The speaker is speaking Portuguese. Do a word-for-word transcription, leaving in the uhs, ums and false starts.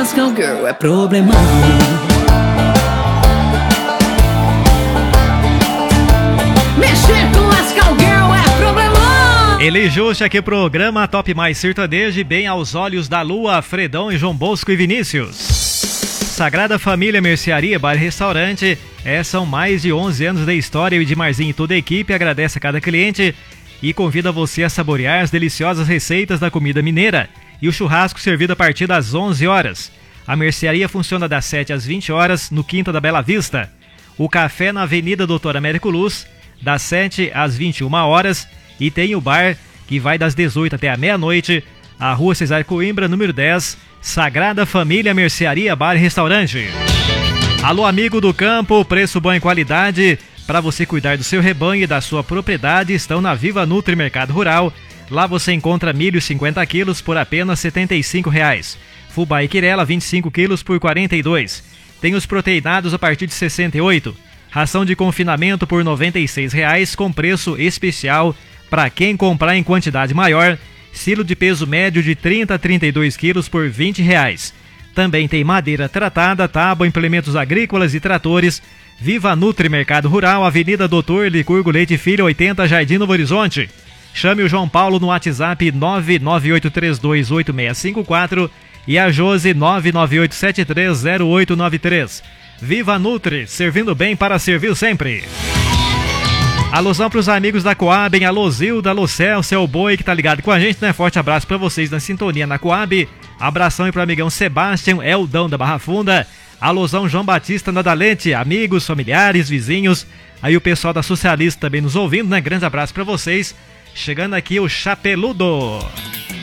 as cowgirl é problemão. Mexer com as cowgirl é problemão. Ele justa que programa Top Mais Sertanejo, bem aos olhos da lua, Fredão e João Bosco e Vinícius. Sagrada Família Mercearia, Bar e Restaurante, é, são mais de onze anos de história e o Edmarzinho e toda a equipe agradece a cada cliente e convida você a saborear as deliciosas receitas da comida mineira e o churrasco servido a partir das onze horas. A mercearia funciona das sete às vinte horas no Quinta da Bela Vista. O café na Avenida Doutor Américo Luz, das sete às vinte e uma horas, e tem o bar que vai das dezoito até a meia-noite, a Rua Cesar Coimbra, número dez, Sagrada Família Mercearia, Bar e Restaurante. Alô, amigo do campo, preço bom e qualidade para você cuidar do seu rebanho e da sua propriedade estão na Viva Nutri Mercado Rural. Lá você encontra milho cinquenta quilos por apenas setenta e cinco reais. Fubá e quirela vinte e cinco quilos por quarenta e dois. Tem os proteinados a partir de sessenta e oito. Ração de confinamento por noventa e seis reais com preço especial para quem comprar em quantidade maior. Silo de peso médio de trinta a trinta e dois quilos por vinte reais. Também tem madeira tratada, tábua, implementos agrícolas e tratores. Viva Nutri Mercado Rural, Avenida Doutor Licurgo Leite Filho, oitenta, Jardim Novo Horizonte. Chame o João Paulo no WhatsApp nove nove oito três dois oito seis cinco quatro e a Josi nove nove oito sete três zero oito nove três. Viva Nutri, servindo bem para servir sempre. Alusão para os amigos da Coab, alô Zilda, alô Celso, é o Boi que tá ligado com a gente, né? Forte abraço para vocês na sintonia na Coab. Abração aí pro amigão Sebastião, Eldão da Barra Funda. Alusão João Batista Nadalente, amigos, familiares, vizinhos. Aí o pessoal da Socialista também nos ouvindo, né? Grande abraço para vocês. Chegando aqui o Chapeludo.